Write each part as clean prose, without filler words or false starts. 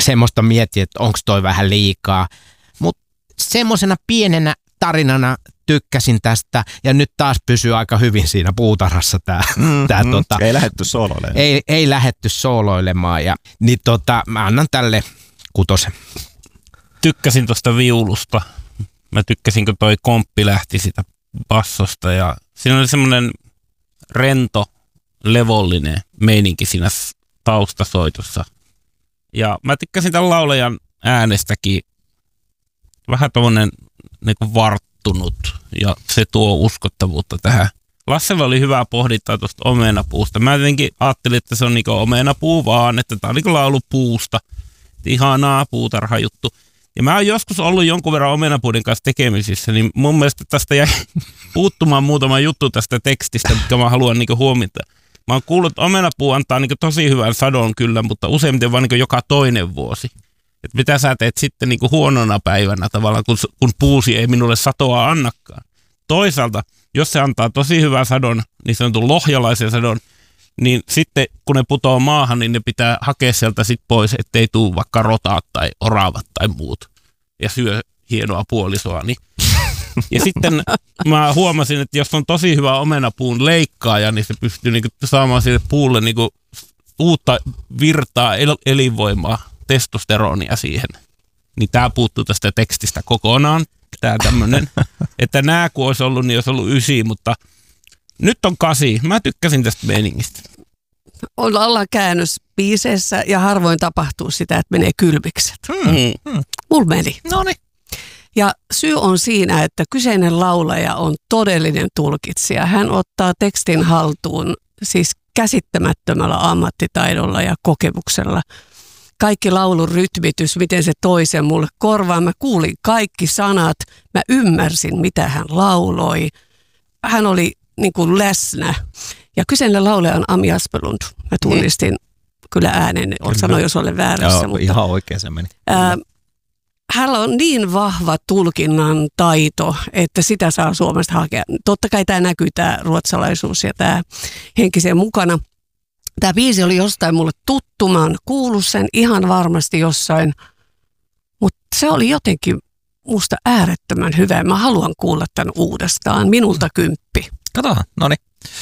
semmoista miettiä, että onko toi vähän liikaa. Mutta semmoisena pienenä tarinana tykkäsin tästä, ja nyt taas pysyy aika hyvin siinä puutarhassa tää. Ei lähdetty sooloilemaan. Ei lähdetty sooloilemaan, ja niin mä annan tälle 6. Tykkäsin tuosta viulusta. Mä tykkäsin, kun toi komppi lähti sitä bassosta, ja siinä oli semmoinen rento, levollinen meininki siinä taustasoitossa. Ja mä tykkäsin tämän laulajan äänestäkin. Vähän tommonen niinku varttunut, ja se tuo uskottavuutta tähän. Lassella oli hyvää pohdintaa tuosta omenapuusta. Mä jotenkin ajattelin, että se on niinku omenapuu vaan, että tää on niinku laulu puusta. Ihanaa puutarhajuttu. Ja mä oon joskus ollut jonkun verran omenapuuden kanssa tekemisissä, niin mun mielestä tästä jäi puuttumaan muutama juttu tästä tekstistä, mikä mä haluan niinku huomata. Mä oon kuullut, että omenapuu antaa niinku tosi hyvän sadon kyllä, mutta useimmiten vaan niinku joka toinen vuosi. Että mitä sä teet sitten niinku huonona päivänä tavallaan, kun puusi ei minulle satoa annakaan. Toisaalta, jos se antaa tosi hyvän sadon, niin se on tullut lohjalaisen sadon, niin sitten kun ne putoo maahan, niin ne pitää hakea sieltä sit pois, ettei tule vaikka rotaat tai oravat tai muut ja syö hienoa puolisoani. Ja sitten mä huomasin, että jos on tosi hyvä omenapuun leikkaaja, niin se pystyy niinku saamaan sille puulle niinku uutta virtaa, elinvoimaa, testosteronia siihen. Niin tää puuttuu tästä tekstistä kokonaan. Tää tämmönen, että nää kun olisi ollut, niin olisi ollut 9, mutta nyt on 8. Mä tykkäsin tästä meiningistä. Ollaan käännösbiiseissä ja harvoin tapahtuu sitä, että menee kylmikset. Mulla meni. Noniin. Ja syy on siinä, että kyseinen laulaja on todellinen tulkitsija. Hän ottaa tekstin haltuun siis käsittämättömällä ammattitaidolla ja kokemuksella. Kaikki laulun rytmitys, miten se toi sen mulle korvaan. Mä kuulin kaikki sanat, mä ymmärsin mitä hän lauloi. Hän oli niin kuin läsnä. Ja kyseinen laulaja on Ami Aspelund. Mä tunnistin kyllä äänen, sanoin jos olen väärässä. Joo, mutta ihan oikein se meni. Hänellä on niin vahva tulkinnan taito, että sitä saa Suomesta hakea. Totta kai tämä näkyy, tämä ruotsalaisuus ja tämä henkisen mukana. Tämä biisi oli jostain mulle tuttu, mä oon kuullut sen ihan varmasti jossain, mutta se oli jotenkin musta äärettömän hyvä. Mä haluan kuulla tämän uudestaan, minulta 10. Katsotaan, noniin.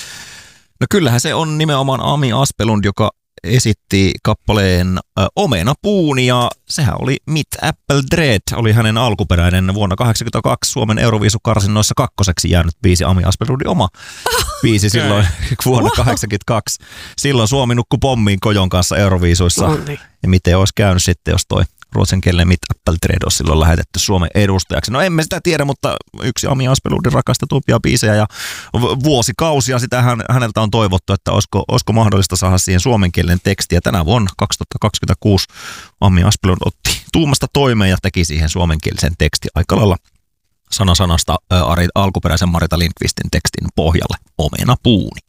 No kyllähän se on nimenomaan Ami Aspelund, joka esitti kappaleen Omenapuun, ja sehän oli Mit Apple Dread, oli hänen alkuperäinen vuonna 1982 Suomen Euroviisukarsinnoissa 2. jäänyt biisi, Ami Aspelundin oma biisi silloin vuonna 1982. Silloin Suomi nukkui pommiin Kojon kanssa Euroviisuissa. Ja miten olisi käynyt sitten, jos toi ruotsinkielinen Mit Apple Dread olisi silloin lähetetty Suomen edustajaksi. No emme sitä tiedä, mutta yksi Ami Aspelundin rakastetumpia biisejä, ja vuosikausia sitä häneltä on toivottu, että olisiko mahdollista saada siihen suomenkielinen teksti. Ja tänä vuonna 2026 Ami Aspelund otti tuumasta toimeen ja teki siihen suomenkielisen tekstin aika lailla sana sanasta alkuperäisen Marita Lindqvistin tekstin pohjalle, Omenapuuni.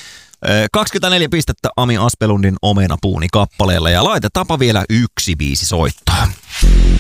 24 pistettä Ami Aspelundin Omenapuuni kappaleella, ja laitetaanpa vielä 1 biisi soittaa.